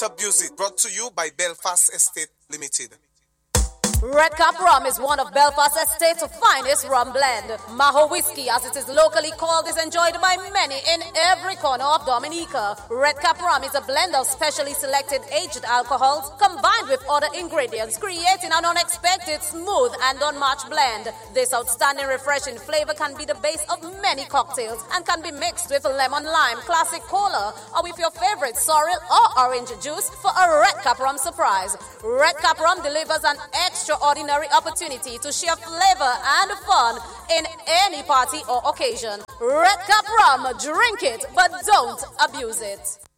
Abuse It, brought to you by Belfast Estate Limited. Red Cap Rum is one of Belfast Estate's finest rum blend. Maho Whiskey, as it is locally called, is enjoyed by many in every corner of Dominica. Red Cap Rum is a blend of specially selected aged alcohols combined with other ingredients, creating an unexpected, smooth and unmatched blend. This outstanding, refreshing flavor can be the base of many cocktails and can be mixed with lemon lime, classic cola, or with your favorite sorrel or orange juice for a Red Cap Rum surprise. Red Cap Rum delivers an extraordinary opportunity to share flavor and fun in any party or occasion. Red Cap Rum, drink it, but don't abuse it.